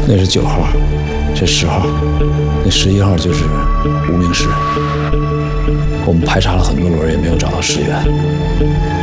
那是9号，这10号，那11号就是无名氏。我们排查了很多轮，也没有找到尸源。